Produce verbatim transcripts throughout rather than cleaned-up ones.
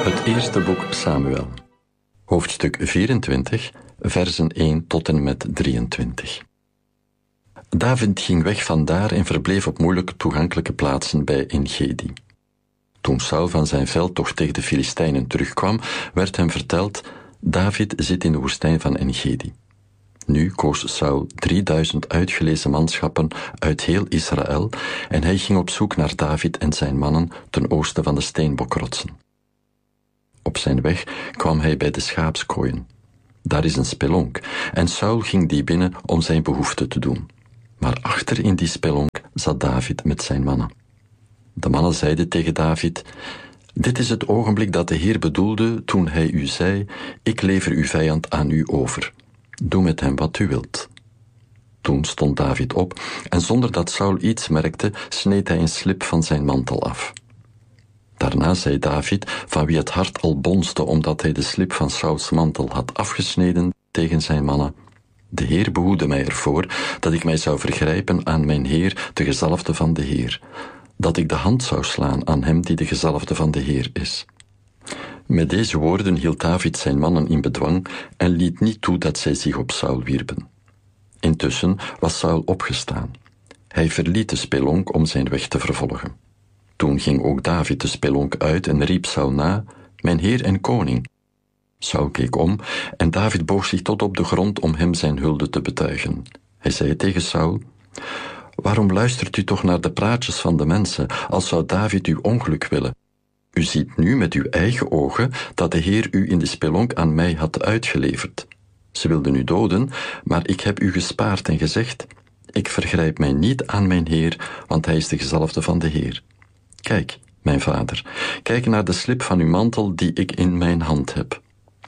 Het eerste boek Samuel, hoofdstuk vierentwintig, versen één tot en met drieëntwintig. David ging weg vandaar en verbleef op moeilijk toegankelijke plaatsen bij En-Gedi. Toen Saul van zijn veldtocht tegen de Filistijnen terugkwam, werd hem verteld: David zit in de woestijn van En-Gedi. Nu koos Saul drieduizend uitgelezen manschappen uit heel Israël en hij ging op zoek naar David en zijn mannen ten oosten van de steenbokrotsen. Op zijn weg kwam hij bij de schaapskooien. Daar is een spelonk en Saul ging die binnen om zijn behoefte te doen. Maar achter in die spelonk zat David met zijn mannen. De mannen zeiden tegen David: dit is het ogenblik dat de Heer bedoelde toen hij u zei: ik lever uw vijand aan u over. Doe met hem wat u wilt. Toen stond David op en zonder dat Saul iets merkte, sneed hij een slip van zijn mantel af. Daarna zei David, van wie het hart al bonsde omdat hij de slip van Sauls mantel had afgesneden, tegen zijn mannen: de Heer behoede mij ervoor dat ik mij zou vergrijpen aan mijn Heer, de gezalfde van de Heer, dat ik de hand zou slaan aan hem die de gezalfde van de Heer is. Met deze woorden hield David zijn mannen in bedwang en liet niet toe dat zij zich op Saul wierpen. Intussen was Saul opgestaan. Hij verliet de spelonk om zijn weg te vervolgen. Toen ging ook David de spelonk uit en riep Saul na: mijn heer en koning. Saul keek om en David boog zich tot op de grond om hem zijn hulde te betuigen. Hij zei tegen Saul: waarom luistert u toch naar de praatjes van de mensen, als zou David uw ongeluk willen? U ziet nu met uw eigen ogen dat de Heer u in de spelonk aan mij had uitgeleverd. Ze wilden u doden, maar ik heb u gespaard en gezegd: ik vergrijp mij niet aan mijn Heer, want hij is de gezalfde van de Heer. Kijk, mijn vader, kijk naar de slip van uw mantel die ik in mijn hand heb.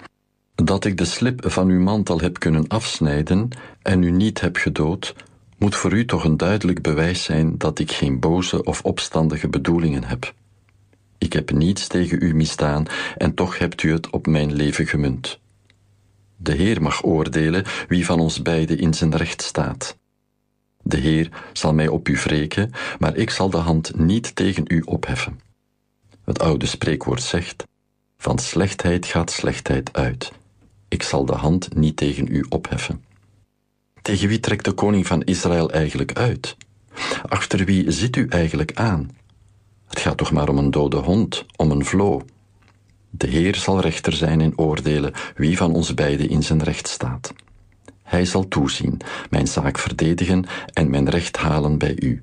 Dat ik de slip van uw mantel heb kunnen afsnijden en u niet heb gedood, moet voor u toch een duidelijk bewijs zijn dat ik geen boze of opstandige bedoelingen heb. Ik heb niets tegen u misdaan en toch hebt u het op mijn leven gemunt. De Heer mag oordelen wie van ons beiden in zijn recht staat. De Heer zal mij op u wreken, maar ik zal de hand niet tegen u opheffen. Het oude spreekwoord zegt: van slechtheid gaat slechtheid uit. Ik zal de hand niet tegen u opheffen. Tegen wie trekt de koning van Israël eigenlijk uit? Achter wie zit u eigenlijk aan? Het gaat toch maar om een dode hond, om een vloo. De Heer zal rechter zijn en oordelen wie van ons beiden in zijn recht staat. Hij zal toezien, mijn zaak verdedigen en mijn recht halen bij u.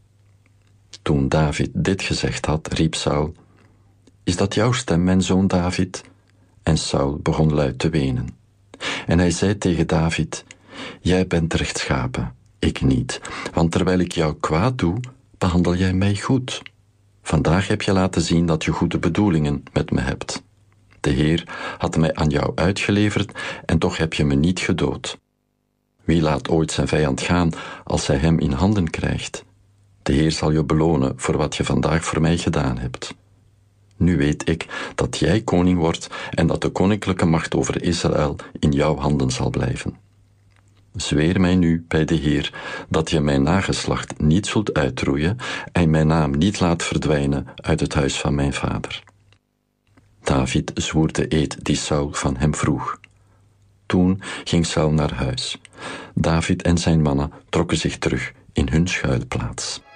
Toen David dit gezegd had, riep Saul: is dat jouw stem, mijn zoon David? En Saul begon luid te wenen. En hij zei tegen David: jij bent rechtschapen, ik niet, want terwijl ik jou kwaad doe, behandel jij mij goed. Vandaag heb je laten zien dat je goede bedoelingen met me hebt. De Heer had mij aan jou uitgeleverd en toch heb je me niet gedood. Wie laat ooit zijn vijand gaan als hij hem in handen krijgt? De Heer zal je belonen voor wat je vandaag voor mij gedaan hebt. Nu weet ik dat jij koning wordt en dat de koninklijke macht over Israël in jouw handen zal blijven. Zweer mij nu bij de Heer dat je mijn nageslacht niet zult uitroeien en mijn naam niet laat verdwijnen uit het huis van mijn vader. David zwoer de eed die Saul van hem vroeg. Toen ging Saul naar huis. David en zijn mannen trokken zich terug in hun schuilplaats.